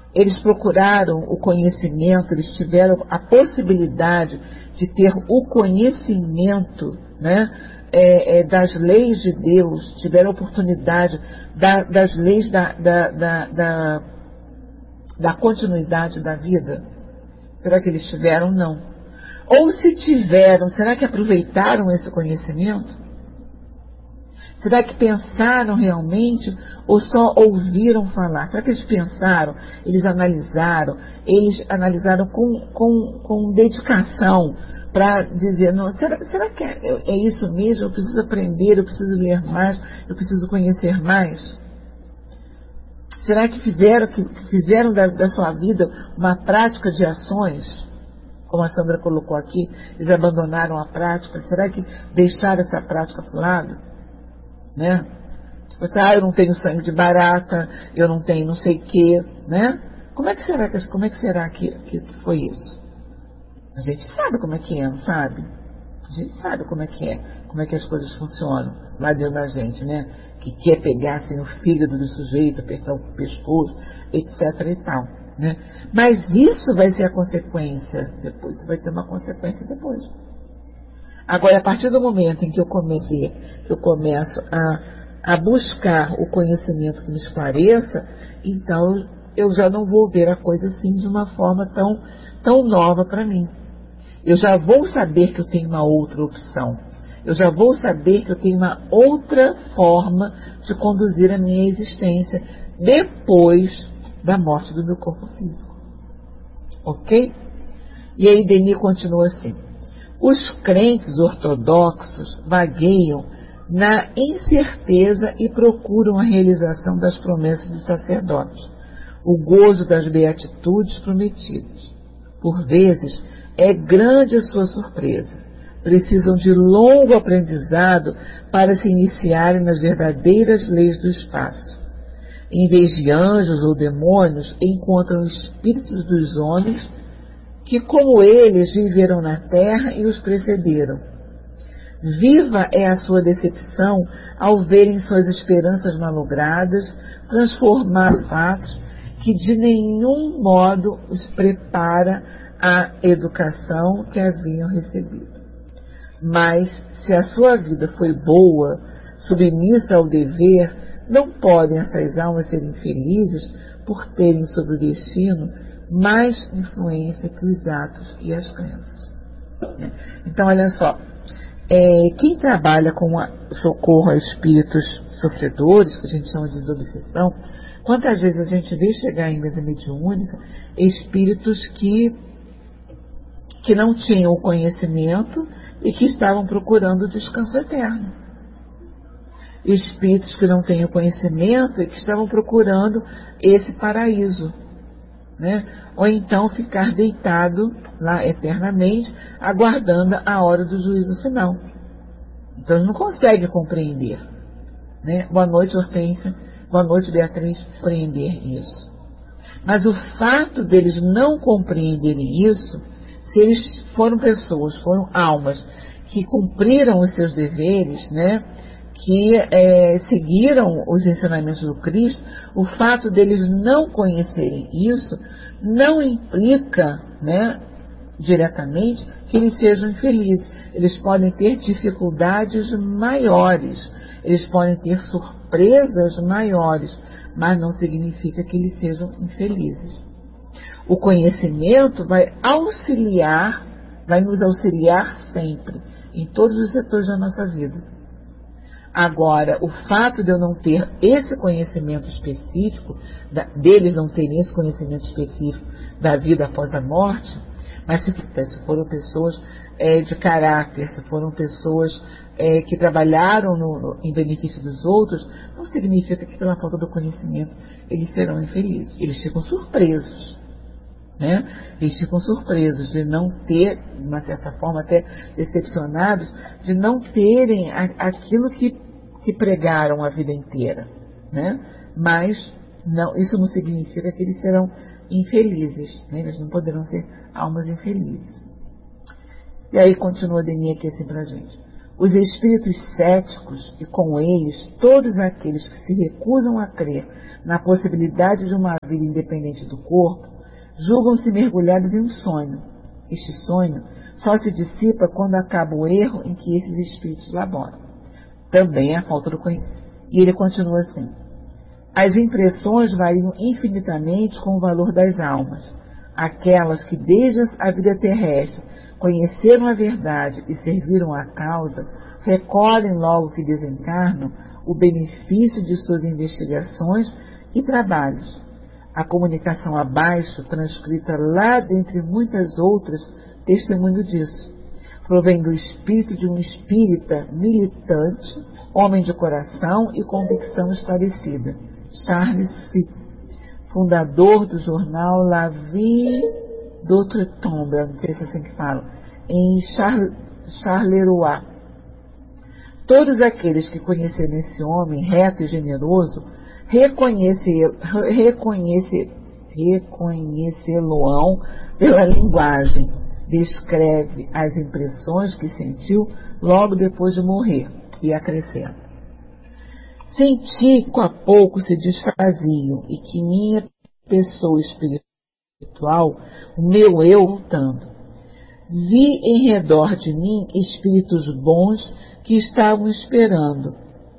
Eles procuraram o conhecimento, eles tiveram a possibilidade de ter o conhecimento, né, das leis de Deus, tiveram a oportunidade das leis da continuidade da vida. Será que eles tiveram? Não. Ou se tiveram, será que aproveitaram esse conhecimento? Será que pensaram realmente ou só ouviram falar? Será que eles pensaram, eles analisaram com dedicação para dizer, não, será que é isso mesmo? Eu preciso aprender, eu preciso ler mais, eu preciso conhecer mais? Será que fizeram da sua vida uma prática de ações? Como a Sandra colocou aqui, eles abandonaram a prática. Será que deixaram essa prática para o lado? Né? Tipo assim, eu não tenho sangue de barata, eu não tenho não sei o que, né? Como é que será que foi isso? A gente sabe como é que é, não sabe? A gente sabe como é que as coisas funcionam lá dentro da gente, né? Que quer pegar assim o fígado do sujeito, apertar o pescoço, etc e tal, né? Mas isso vai ser a consequência depois, isso vai ter uma consequência depois. Agora, a partir do momento em que eu começo a buscar o conhecimento que me esclareça, então eu já não vou ver a coisa assim de uma forma tão nova para mim. Eu já vou saber que eu tenho uma outra opção. Eu já vou saber que eu tenho uma outra forma de conduzir a minha existência depois da morte do meu corpo físico. Ok? E aí Denis continua assim. Os crentes ortodoxos vagueiam na incerteza e procuram a realização das promessas do sacerdote, o gozo das beatitudes prometidas. Por vezes, é grande a sua surpresa. Precisam de longo aprendizado para se iniciarem nas verdadeiras leis do espaço. Em vez de anjos ou demônios, encontram espíritos dos homens que, como eles, viveram na terra e os precederam. Viva é a sua decepção ao verem suas esperanças malogradas transformar fatos que de nenhum modo os prepara à educação que haviam recebido. Mas, se a sua vida foi boa, submissa ao dever, não podem essas almas serem felizes por terem sobre o destino mais influência que os atos e as crenças. Então, olha só, quem trabalha com socorro a espíritos sofredores, que a gente chama de desobsessão, quantas vezes a gente vê chegar em mesa mediúnica espíritos que não tinham o conhecimento e que estavam procurando o descanso eterno. Espíritos que não têm o conhecimento e que estavam procurando esse paraíso. Né? Ou então ficar deitado lá eternamente, aguardando a hora do juízo final. Então eles não conseguem compreender. Né? Boa noite, Hortência. Boa noite, Beatriz. Compreender isso. Mas o fato deles não compreenderem isso, se eles foram almas que cumpriram os seus deveres, né? Que seguiram os ensinamentos do Cristo, o fato deles não conhecerem isso não implica, né, diretamente que eles sejam infelizes. Eles podem ter dificuldades maiores, eles podem ter surpresas maiores, mas não significa que eles sejam infelizes. O conhecimento vai nos auxiliar sempre, em todos os setores da nossa vida. Agora, o fato de eu não ter esse conhecimento específico, deles não terem esse conhecimento específico da vida após a morte, mas se foram pessoas de caráter, se foram pessoas que trabalharam em benefício dos outros, não significa que pela falta do conhecimento eles serão infelizes. Eles ficam surpresos. Né? Eles ficam surpresos de não ter, de uma certa forma até decepcionados, de não terem aquilo que pregaram a vida inteira. Né? Mas isso não significa que eles serão infelizes. Né? Eles não poderão ser almas infelizes. E aí continua Denis aqui assim pra gente. Os espíritos céticos, e com eles todos aqueles que se recusam a crer na possibilidade de uma vida independente do corpo, julgam-se mergulhados em um sonho. Este sonho só se dissipa quando acaba o erro em que esses espíritos laboram. Também a falta do conhecimento. E ele continua assim: as impressões variam infinitamente com o valor das almas. Aquelas que desde a vida terrestre conheceram a verdade e serviram à causa, recolhem logo que desencarnam o benefício de suas investigações e trabalhos. A comunicação abaixo, transcrita lá dentre muitas outras, testemunho disso. Provém do espírito de um espírita militante, homem de coração e convicção esclarecida, Charles Fitz, fundador do jornal La Vie d'Outre-Tombe, não sei se é assim que fala, em Charleroi. Todos aqueles que conhecerem esse homem reto e generoso reconhecê-lo-ão pela linguagem. Descreve as impressões que sentiu logo depois de morrer e acrescenta: senti que a pouco se desfaziam e que minha pessoa espiritual, o meu eu, lutando. Vi em redor de mim espíritos bons que me estavam esperando,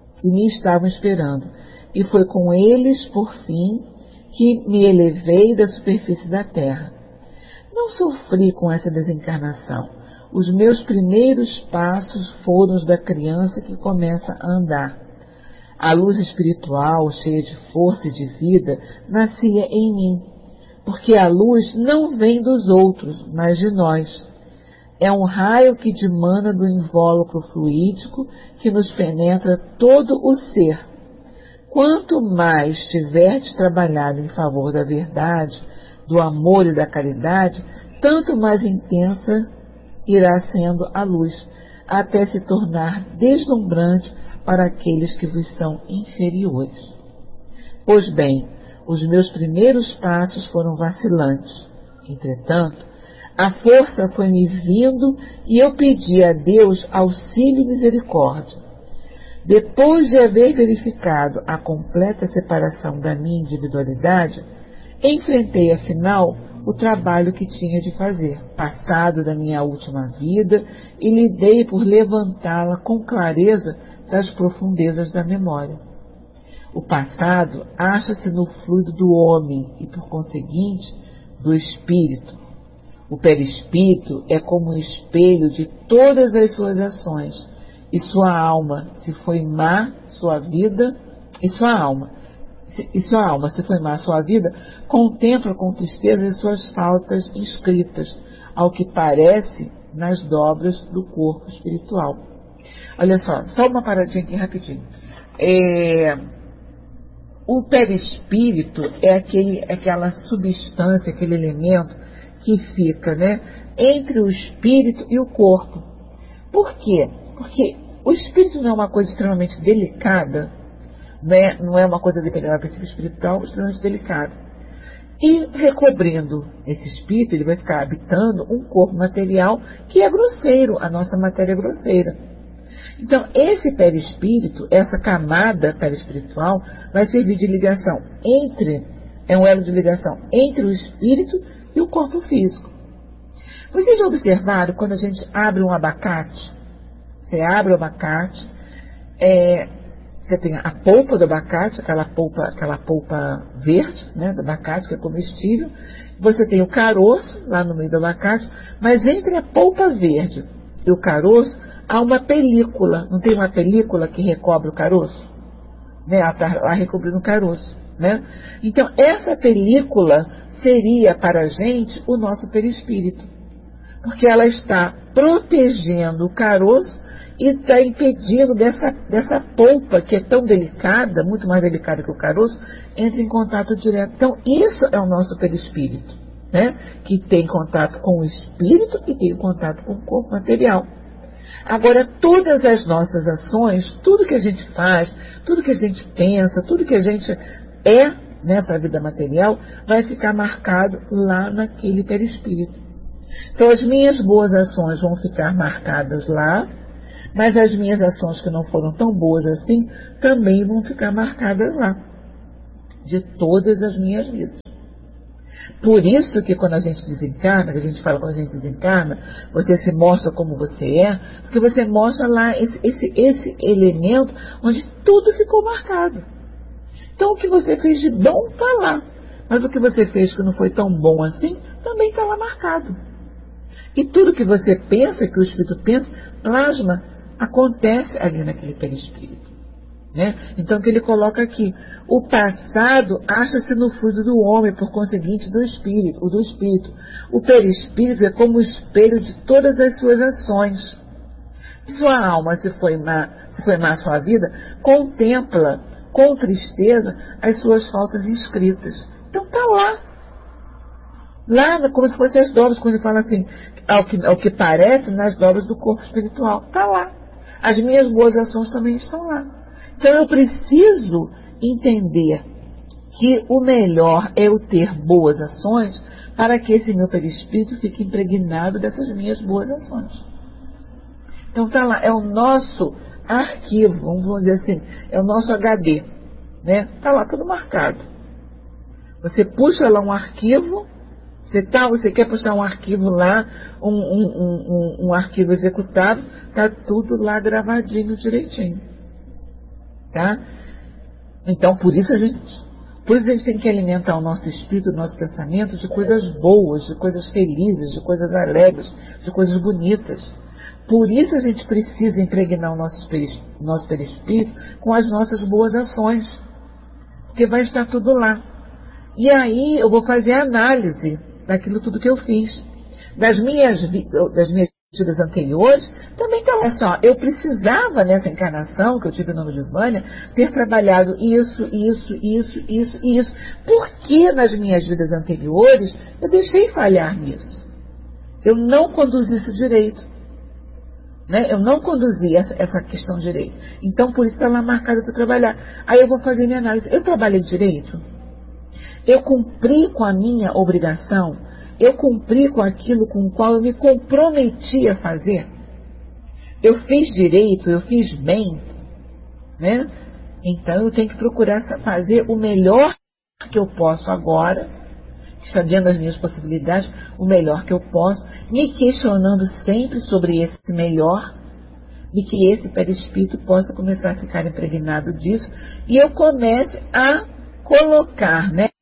e foi com eles, por fim, que me elevei da superfície da terra. Não sofri com essa desencarnação. Os meus primeiros passos foram os da criança que começa a andar. A luz espiritual, cheia de força e de vida, nascia em mim, porque a luz não vem dos outros, mas de nós. É um raio que dimana do invólucro fluídico que nos penetra todo o ser. Quanto mais tiverdes trabalhado em favor da verdade, do amor e da caridade, tanto mais intensa irá sendo a luz, até se tornar deslumbrante para aqueles que vos são inferiores. Pois bem, os meus primeiros passos foram vacilantes. Entretanto, a força foi me vindo e eu pedi a Deus auxílio e misericórdia. Depois de haver verificado a completa separação da minha individualidade, enfrentei, afinal, o trabalho que tinha de fazer, passado da minha última vida, e lhe dei por levantá-la com clareza das profundezas da memória. O passado acha-se no fluido do homem e, por conseguinte, do espírito. O perispírito é como um espelho de todas as suas ações, e sua alma, se foi má sua vida, se foi má sua vida, contempla com tristeza as suas faltas inscritas, ao que parece nas dobras do corpo espiritual. Olha só uma paradinha aqui rapidinho. O perispírito é aquela substância, aquele elemento que fica, entre o espírito e o corpo. Por quê? Porque o espírito não é uma coisa extremamente delicada, não é uma coisa delicada, é um princípio espiritual extremamente delicado. E recobrindo esse espírito, ele vai ficar habitando um corpo material que é grosseiro, a nossa matéria é grosseira. Então, esse perispírito, essa camada perispiritual, vai servir de ligação é um elo de ligação entre o espírito e o corpo físico. Vocês já observaram quando a gente abre um abacate? Você abre o abacate, você tem a polpa do abacate, aquela polpa verde, do abacate, que é comestível. Você tem o caroço lá no meio do abacate, mas entre a polpa verde e o caroço há uma película. Não tem uma película que recobre o caroço? Ela está lá recobrindo o caroço. Então, essa película seria para a gente o nosso perispírito, porque ela está protegendo o caroço e está impedindo dessa polpa, que é tão delicada, muito mais delicada que o caroço, entre em contato direto. Então, isso é o nosso perispírito, que tem contato com o espírito e tem contato com o corpo material. Agora, todas as nossas ações, tudo que a gente faz, tudo que a gente pensa, tudo que a gente nessa vida material, vai ficar marcado lá naquele perispírito. Então, as minhas boas ações vão ficar marcadas lá, Mas as minhas ações que não foram tão boas assim, também vão ficar marcadas lá, de todas as minhas vidas. Por isso que quando a gente desencarna, que a gente fala quando a gente desencarna, você se mostra como você é, porque você mostra lá esse elemento onde tudo ficou marcado. Então o que você fez de bom está lá, mas o que você fez que não foi tão bom assim, também está lá marcado. E tudo que você pensa, que o espírito pensa, plasma, acontece ali naquele perispírito. Né? Então o que ele coloca aqui, o passado acha-se no fluido do homem, por conseguinte do espírito. O perispírito é como o espelho de todas as suas ações. Sua alma, se foi má a sua vida, contempla com tristeza as suas faltas inscritas. Então está lá como se fossem as dobras, quando ele fala assim, ao que parece nas dobras do corpo espiritual, está lá. As minhas boas ações também estão lá. Então eu preciso entender que o melhor é eu ter boas ações para que esse meu perispírito fique impregnado dessas minhas boas ações. Então está lá, é o nosso arquivo, vamos dizer assim, é o nosso HD, né? Está lá tudo marcado. Você puxa lá um arquivo, você quer puxar um arquivo lá, um arquivo executável, está tudo lá gravadinho direitinho. Tá? Então, por isso a gente tem que alimentar o nosso espírito, o nosso pensamento de coisas boas, de coisas felizes, de coisas alegres, de coisas bonitas. Por isso a gente precisa impregnar o nosso perispírito com as nossas boas ações, porque vai estar tudo lá. E aí eu vou fazer a análise daquilo tudo que eu fiz. Das minhas vidas anteriores, também tá, olha só, eu precisava nessa encarnação, que eu tive o nome de Vânia, ter trabalhado isso. Por que nas minhas vidas anteriores eu deixei falhar nisso? Eu não conduzi isso direito. Né? Eu não conduzi essa questão direito. Então, por isso está lá marcado para trabalhar. Aí eu vou fazer minha análise. Eu trabalhei direito? Eu cumpri com a minha obrigação? Eu cumpri com aquilo com o qual eu me comprometi a fazer? Eu fiz direito? Eu fiz bem? Né? Então eu tenho que procurar fazer o melhor que eu posso agora, que está dentro das minhas possibilidades, o melhor que eu posso, me questionando sempre sobre esse melhor, e que esse perispírito possa começar a ficar impregnado disso, e eu comece a colocar, né,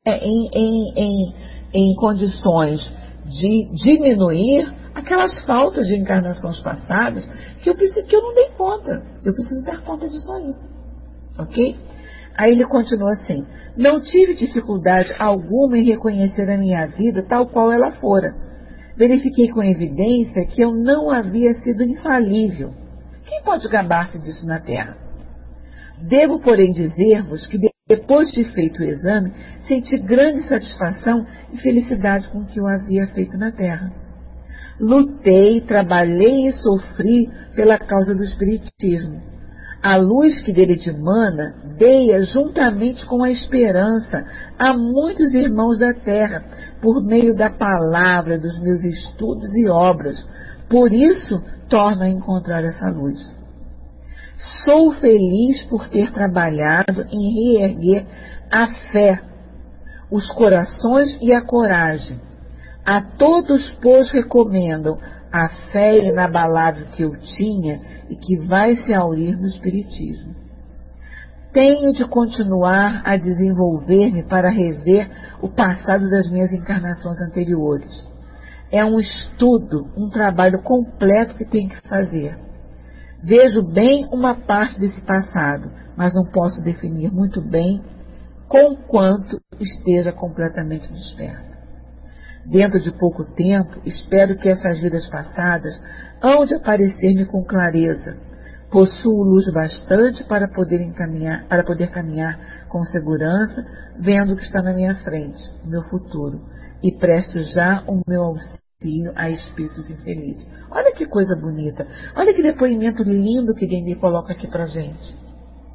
em condições de diminuir aquelas faltas de encarnações passadas que eu não dei conta. Eu preciso dar conta disso aí. Ok? Aí ele continua assim: não tive dificuldade alguma em reconhecer a minha vida tal qual ela fora. Verifiquei com evidência que eu não havia sido infalível. Quem pode gabar-se disso na Terra? Devo, porém, dizer-vos que depois de feito o exame, senti grande satisfação e felicidade com o que eu havia feito na Terra. Lutei, trabalhei e sofri pela causa do Espiritismo. A luz que dele dimana, dei-a juntamente com a esperança a muitos irmãos da Terra, por meio da palavra, dos meus estudos e obras. Por isso, torno a encontrar essa luz. Sou feliz por ter trabalhado em reerguer a fé, os corações e a coragem. A todos, pois, recomendam a fé inabalável que eu tinha e que vai se aurir no Espiritismo. Tenho de continuar a desenvolver-me para rever o passado das minhas encarnações anteriores. É um estudo, um trabalho completo que tenho que fazer. Vejo bem uma parte desse passado, mas não posso definir muito bem conquanto esteja completamente desperto. Dentro de pouco tempo, espero que essas vidas passadas hão de aparecer-me com clareza. Possuo luz bastante para poder caminhar com segurança, vendo o que está na minha frente, o meu futuro, e presto já o meu auxílio a espíritos infelizes. Olha que coisa bonita. Olha que depoimento lindo que Denis coloca aqui pra gente.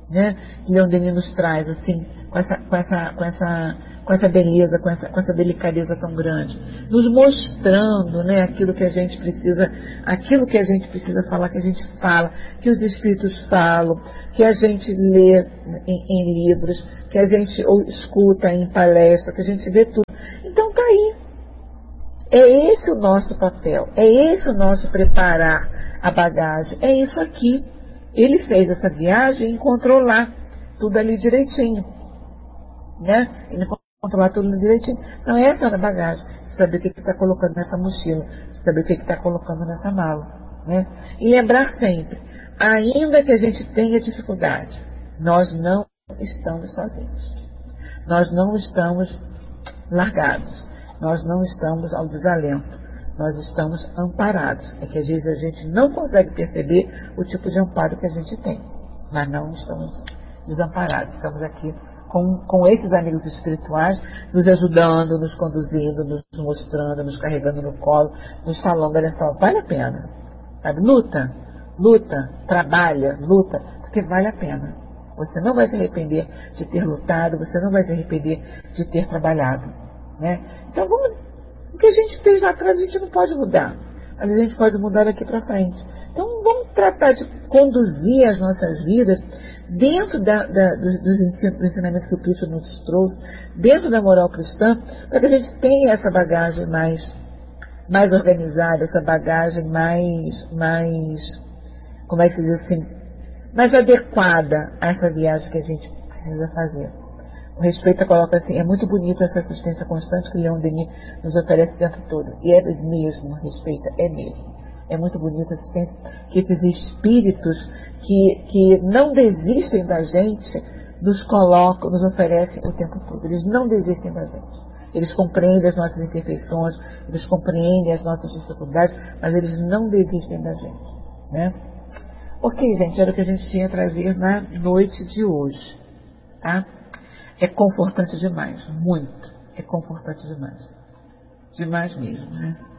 né? Leon Denis nos traz, assim, com essa beleza, com essa delicadeza tão grande, nos mostrando, né, aquilo que a gente precisa falar, que a gente fala, que os espíritos falam, que a gente lê em livros, que a gente escuta em palestra, que a gente vê tudo. Então tá aí. É esse o nosso papel, é esse o nosso preparar a bagagem, é isso aqui. Ele fez essa viagem e encontrou lá tudo ali direitinho, né? Ele encontrou lá tudo direitinho. Então essa era a bagagem, saber o que está colocando nessa mochila, saber o que está colocando nessa mala, né? E lembrar sempre, ainda que a gente tenha dificuldade, nós não estamos sozinhos, nós não estamos largados, nós não estamos ao desalento, nós estamos amparados. É que às vezes a gente não consegue perceber o tipo de amparo que a gente tem, mas não estamos desamparados. Estamos aqui com esses amigos espirituais nos ajudando, nos conduzindo, nos mostrando, nos carregando no colo, nos falando, olha só, vale a pena, sabe? Luta, trabalha, luta, porque vale a pena. Você não vai se arrepender de ter lutado, você não vai se arrepender de ter trabalhado, né? Então o que a gente fez lá atrás a gente não pode mudar, mas a gente pode mudar daqui para frente. Então vamos tratar de conduzir as nossas vidas dentro do ensinamento que o Cristo nos trouxe, dentro da moral cristã, para que a gente tenha essa bagagem mais organizada, essa bagagem como é que se diz assim, mais adequada a essa viagem que a gente precisa fazer. O Respeita coloca assim, é muito bonita essa assistência constante que Leon Denis nos oferece o tempo todo. E é mesmo, Respeita, é mesmo. É muito bonita a assistência que esses espíritos que não desistem da gente nos colocam, nos oferecem o tempo todo. Eles não desistem da gente. Eles compreendem as nossas imperfeições, eles compreendem as nossas dificuldades, mas eles não desistem da gente, né? Ok, gente, era o que a gente tinha a trazer na noite de hoje, tá? É confortante demais, muito. É confortante demais. Demais mesmo, né?